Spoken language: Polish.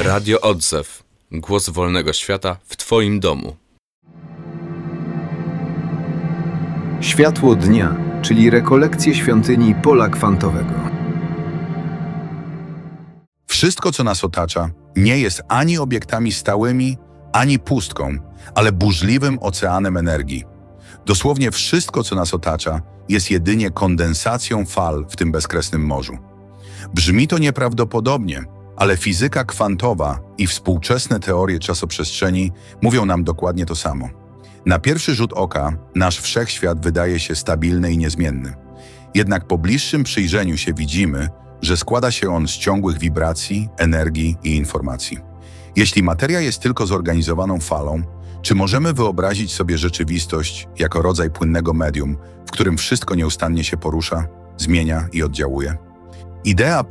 Radio Odzew. Głos wolnego świata w Twoim domu. Światło dnia, czyli rekolekcje świątyni pola kwantowego. Wszystko, co nas otacza, nie jest ani obiektami stałymi, ani pustką, ale burzliwym oceanem energii. Dosłownie wszystko, co nas otacza, jest jedynie kondensacją fal w tym bezkresnym morzu. Brzmi to nieprawdopodobnie, ale fizyka kwantowa i współczesne teorie czasoprzestrzeni mówią nam dokładnie to samo. Na pierwszy rzut oka nasz wszechświat wydaje się stabilny i niezmienny. Jednak po bliższym przyjrzeniu się widzimy, że składa się on z ciągłych wibracji, energii i informacji. Jeśli materia jest tylko zorganizowaną falą, czy możemy wyobrazić sobie rzeczywistość jako rodzaj płynnego medium, w którym wszystko nieustannie się porusza, zmienia i oddziałuje? Idea